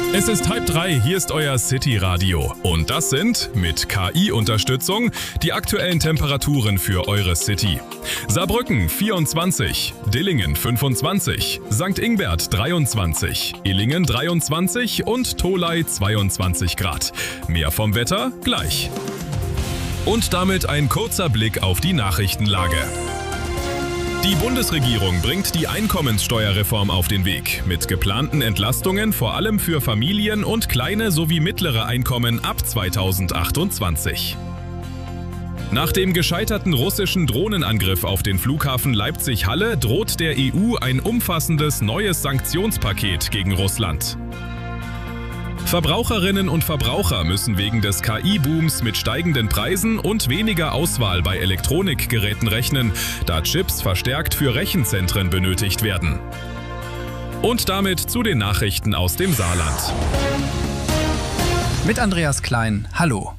Es ist 2:30, hier ist euer City-Radio. Und das sind, mit KI-Unterstützung, die aktuellen Temperaturen für eure City. Saarbrücken 24, Dillingen 25, St. Ingbert 23, Illingen 23 und Tholey 22 Grad. Mehr vom Wetter gleich. Und damit ein kurzer Blick auf die Nachrichtenlage. Die Bundesregierung bringt die Einkommenssteuerreform auf den Weg, mit geplanten Entlastungen vor allem für Familien und kleine sowie mittlere Einkommen ab 2028. Nach dem gescheiterten russischen Drohnenangriff auf den Flughafen Leipzig-Halle droht der EU ein umfassendes neues Sanktionspaket gegen Russland. Verbraucherinnen und Verbraucher müssen wegen des KI-Booms mit steigenden Preisen und weniger Auswahl bei Elektronikgeräten rechnen, da Chips verstärkt für Rechenzentren benötigt werden. Und damit zu den Nachrichten aus dem Saarland. Mit Andreas Klein, hallo.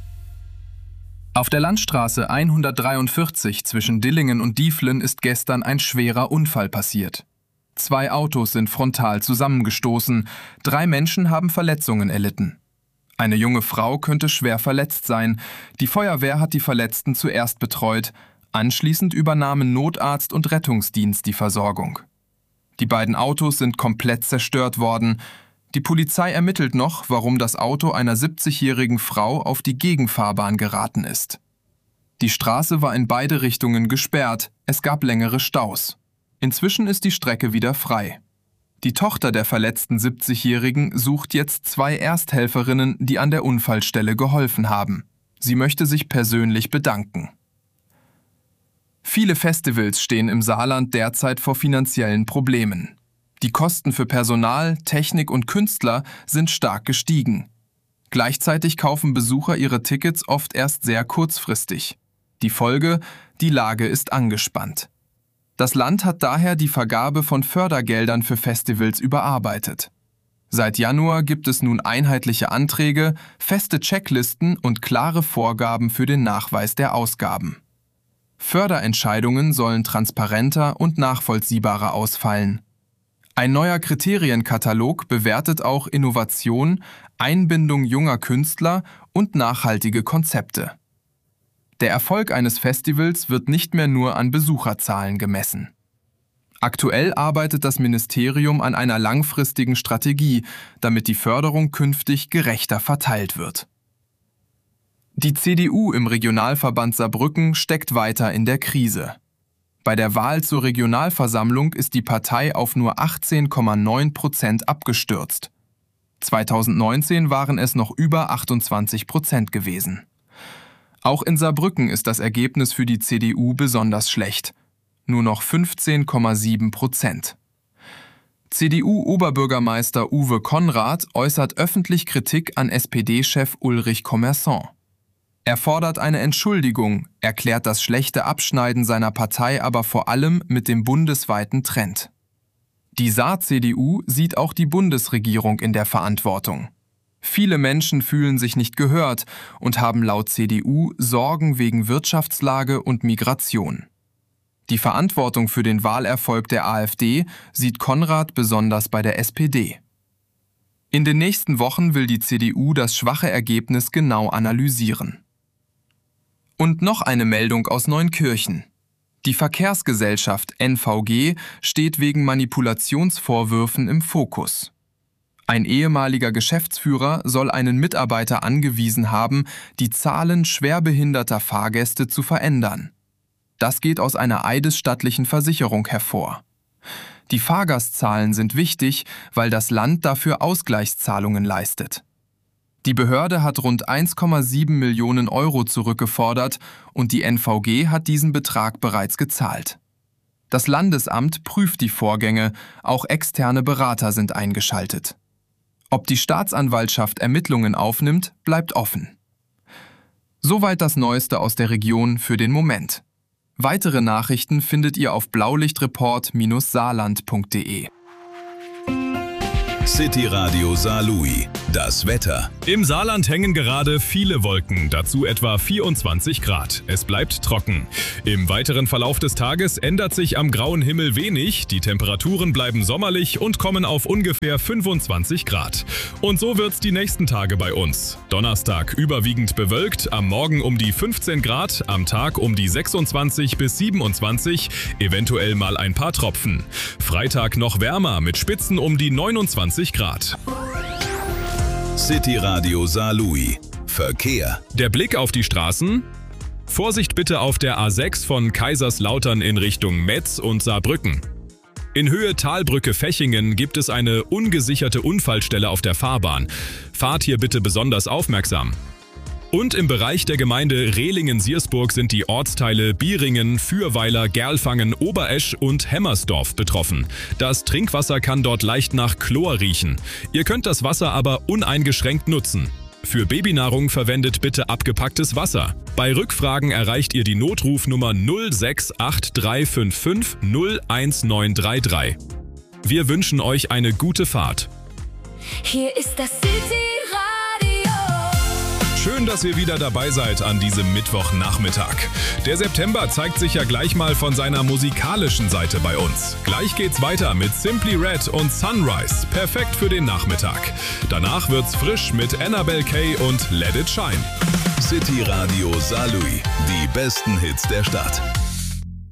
Auf der Landstraße 143 zwischen Dillingen und Dieflen ist gestern ein schwerer Unfall passiert. 2 Autos sind frontal zusammengestoßen, 3 Menschen haben Verletzungen erlitten. Eine junge Frau könnte schwer verletzt sein. Die Feuerwehr hat die Verletzten zuerst betreut. Anschließend übernahmen Notarzt und Rettungsdienst die Versorgung. Die beiden Autos sind komplett zerstört worden. Die Polizei ermittelt noch, warum das Auto einer 70-jährigen Frau auf die Gegenfahrbahn geraten ist. Die Straße war in beide Richtungen gesperrt. Es gab längere Staus. Inzwischen ist die Strecke wieder frei. Die Tochter der verletzten 70-Jährigen sucht jetzt 2 Ersthelferinnen, die an der Unfallstelle geholfen haben. Sie möchte sich persönlich bedanken. Viele Festivals stehen im Saarland derzeit vor finanziellen Problemen. Die Kosten für Personal, Technik und Künstler sind stark gestiegen. Gleichzeitig kaufen Besucher ihre Tickets oft erst sehr kurzfristig. Die Folge: die Lage ist angespannt. Das Land hat daher die Vergabe von Fördergeldern für Festivals überarbeitet. Seit Januar gibt es nun einheitliche Anträge, feste Checklisten und klare Vorgaben für den Nachweis der Ausgaben. Förderentscheidungen sollen transparenter und nachvollziehbarer ausfallen. Ein neuer Kriterienkatalog bewertet auch Innovation, Einbindung junger Künstler und nachhaltige Konzepte. Der Erfolg eines Festivals wird nicht mehr nur an Besucherzahlen gemessen. Aktuell arbeitet das Ministerium an einer langfristigen Strategie, damit die Förderung künftig gerechter verteilt wird. Die CDU im Regionalverband Saarbrücken steckt weiter in der Krise. Bei der Wahl zur Regionalversammlung ist die Partei auf nur 18,9% abgestürzt. 2019 waren es noch über 28% gewesen. Auch in Saarbrücken ist das Ergebnis für die CDU besonders schlecht. Nur noch 15,7%. CDU-Oberbürgermeister Uwe Konrad äußert öffentlich Kritik an SPD-Chef Ulrich Commerçant. Er fordert eine Entschuldigung, erklärt das schlechte Abschneiden seiner Partei aber vor allem mit dem bundesweiten Trend. Die Saar-CDU sieht auch die Bundesregierung in der Verantwortung. Viele Menschen fühlen sich nicht gehört und haben laut CDU Sorgen wegen Wirtschaftslage und Migration. Die Verantwortung für den Wahlerfolg der AfD sieht Konrad besonders bei der SPD. In den nächsten Wochen will die CDU das schwache Ergebnis genau analysieren. Und noch eine Meldung aus Neunkirchen. Die Verkehrsgesellschaft NVG steht wegen Manipulationsvorwürfen im Fokus. Ein ehemaliger Geschäftsführer soll einen Mitarbeiter angewiesen haben, die Zahlen schwerbehinderter Fahrgäste zu verändern. Das geht aus einer eidesstattlichen Versicherung hervor. Die Fahrgastzahlen sind wichtig, weil das Land dafür Ausgleichszahlungen leistet. Die Behörde hat rund 1,7 Millionen Euro zurückgefordert und die NVG hat diesen Betrag bereits gezahlt. Das Landesamt prüft die Vorgänge, auch externe Berater sind eingeschaltet. Ob die Staatsanwaltschaft Ermittlungen aufnimmt, bleibt offen. Soweit das Neueste aus der Region für den Moment. Weitere Nachrichten findet ihr auf blaulichtreport-saarland.de. City Radio Saarlouis. Das Wetter. Im Saarland hängen gerade viele Wolken, dazu etwa 24 Grad. Es bleibt trocken. Im weiteren Verlauf des Tages ändert sich am grauen Himmel wenig, die Temperaturen bleiben sommerlich und kommen auf ungefähr 25 Grad. Und so wird's die nächsten Tage bei uns. Donnerstag überwiegend bewölkt, am Morgen um die 15 Grad, am Tag um die 26 bis 27, eventuell mal ein paar Tropfen. Freitag noch wärmer mit Spitzen um die 29 Grad. City Radio Saarlouis. Verkehr. Der Blick auf die Straßen. Vorsicht bitte auf der A6 von Kaiserslautern in Richtung Metz und Saarbrücken. In Höhe Talbrücke-Fechingen gibt es eine ungesicherte Unfallstelle auf der Fahrbahn. Fahrt hier bitte besonders aufmerksam. Und im Bereich der Gemeinde Rehlingen-Siersburg sind die Ortsteile Bieringen, Fürweiler, Gerlfangen, Oberesch und Hemmersdorf betroffen. Das Trinkwasser kann dort leicht nach Chlor riechen. Ihr könnt das Wasser aber uneingeschränkt nutzen. Für Babynahrung verwendet bitte abgepacktes Wasser. Bei Rückfragen erreicht ihr die Notrufnummer 068355 01933. Wir wünschen euch eine gute Fahrt. Hier ist das City Radio. Schön, dass ihr wieder dabei seid an diesem Mittwochnachmittag. Der September zeigt sich ja gleich mal von seiner musikalischen Seite bei uns. Gleich geht's weiter mit Simply Red und Sunrise, perfekt für den Nachmittag. Danach wird's frisch mit Annabelle Kay und Let It Shine. City Radio Saarlouis. Die besten Hits der Stadt.